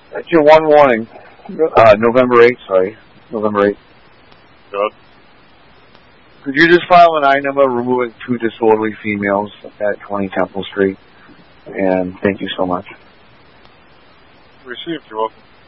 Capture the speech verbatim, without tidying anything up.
Actually, one warning. Uh, November eighth, sorry. November eighth. Good. Could you just file an I number removing two disorderly females at twenty Temple Street? And thank you so much. Received. You're welcome.